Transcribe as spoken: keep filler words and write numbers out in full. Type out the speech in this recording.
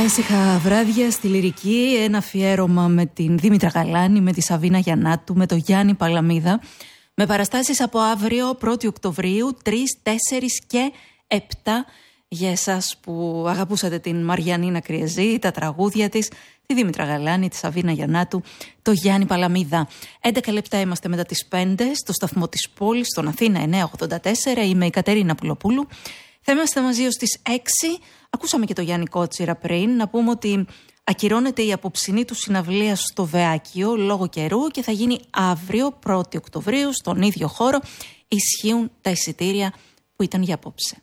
Ήσυχα βράδια στη Λυρική, ένα αφιέρωμα με την Δήμητρα Γαλάνη, με τη Σαβίνα Γιαννάτου, με τον Γιάννη Παλαμίδα, με παραστάσεις από αύριο πρώτη Οκτωβρίου, τρεις, τέσσερις και επτά για εσάς που αγαπούσατε την Μαριανίνα Κριεζή, τα τραγούδια της, τη Δήμητρα Γαλάνη, τη Σαβίνα Γιαννάτου, το Γιάννη Παλαμίδα. έντεκα λεπτά είμαστε μετά τις πέντε στο σταθμό της πόλης, στον Αθήνα εννιακόσια ογδόντα τέσσερα. Είμαι η Κατερίνα Πουλοπούλου. Θα είμαστε μαζί ως τις έξι. Ακούσαμε και το Γιάννη Κότσιρα πριν. Να πούμε ότι ακυρώνεται η απόψινή του συναυλία στο Βεάκιο λόγω καιρού και θα γίνει αύριο πρώτη Οκτωβρίου στον ίδιο χώρο. Ισχύουν τα εισιτήρια που ήταν για απόψε.